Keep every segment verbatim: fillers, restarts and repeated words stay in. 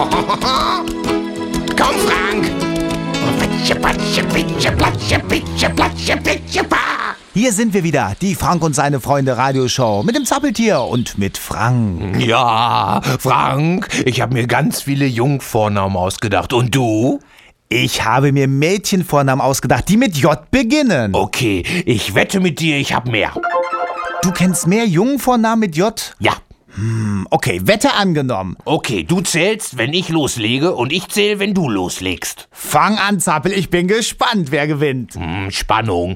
Komm, Frank! Pitsche, patsche, pitsche, platsche, pitsche, platsche, pitsche, pa! Hier sind wir wieder, die Frank und seine Freunde Radioshow mit dem Zappeltier und mit Frank. Ja, Frank, ich habe mir ganz viele Jungvornamen ausgedacht. Und du? Ich habe mir Mädchenvornamen ausgedacht, die mit J beginnen. Okay, ich wette mit dir, ich habe mehr. Du kennst mehr Jungvornamen mit J? Ja. Hm, okay, Wette angenommen. Okay, du zählst, wenn ich loslege, und ich zähle, wenn du loslegst. Fang an, Zappel, ich bin gespannt, wer gewinnt. Hm, Spannung.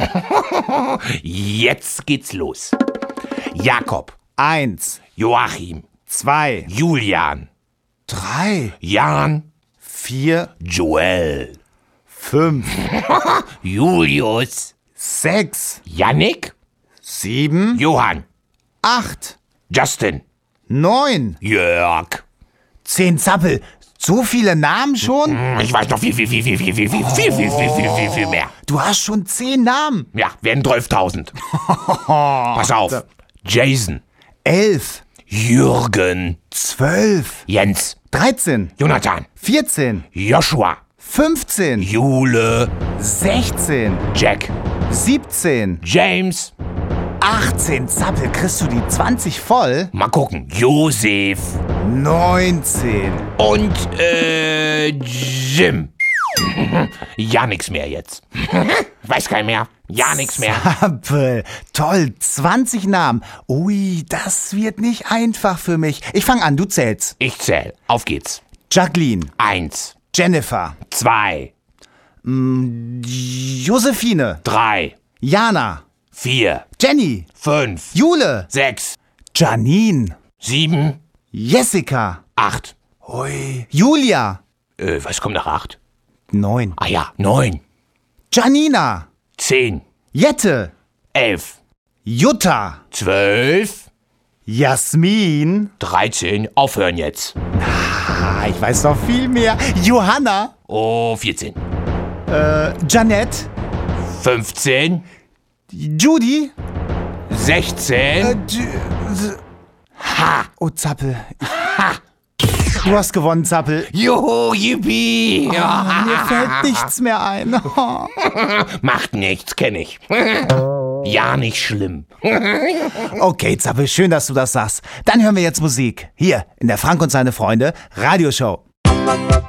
Jetzt geht's los. Jakob. Eins, Joachim. zwei, Julian. drei, Jan. vier, Joel. fünf, Julius. sechs, Yannick. sieben, Johann. acht, Justin. neun, Jörg. zehn, Zappel. So viele Namen schon? Hm, Ich weiß noch viel, viel, viel, viel, viel, viel, viel, viel, viel, viel, viel, viel, viel mehr. Du hast schon zehn Namen. Ja, werden zwölftausend. Pass auf. Jason. elf, Jürgen. zwölf, Jens. dreizehn, Jonathan. vierzehn, Joshua. fünfzehn, Jule. sechzehn, Jack. siebzehn, James. achtzehn, Zappel, kriegst du die zwanzig voll? Mal gucken. Josef. neunzehn. Und, äh, Jim. Ja, nix mehr jetzt. Weiß kein mehr. Ja, nix mehr. Zappel, toll, zwanzig Namen. Ui, das wird nicht einfach für mich. Ich fang an, du zählst. Ich zähl. Auf geht's. Jacqueline, Eins. Jennifer, Zwei. Josephine, Drei. Jana, Vier. Jenny, Fünf. Jule, Sechs. Janine, Sieben. Jessica, Acht. Ui, Julia, Äh, was kommt nach acht? neun, Ah ja, neun. Janina, Zehn. Jette, Elf. Jutta, Zwölf. Jasmin, Dreizehn. Aufhören jetzt. ah, ich weiß noch viel mehr, Johanna, Oh, vierzehn. äh, Janette, Fünfzehn. Judy, Sechzehn. äh, J- S- Ha. oh Zappel, du hast gewonnen, Zappel. Juhu, yippie. Ja. Mir fällt nichts mehr ein. Macht nichts, kenn ich. Ja, nicht schlimm. Okay, Zappel, schön, dass du das sagst. Dann hören wir jetzt Musik. Hier in der Frank und seine Freunde Radioshow.